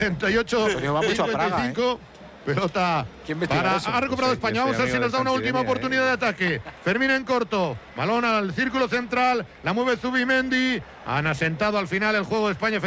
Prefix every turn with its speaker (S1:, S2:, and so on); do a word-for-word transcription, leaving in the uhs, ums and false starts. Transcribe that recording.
S1: setenta y ocho,
S2: va mucho a Praga, ¿eh?
S1: Pelota para,
S2: eso?
S1: ha recuperado
S2: Pues,
S1: España. Vamos a ver si nos da una última oportunidad de ataque. Fermín en corto, balón al círculo central, la mueve Zubimendi. Han asentado al final el juego de España.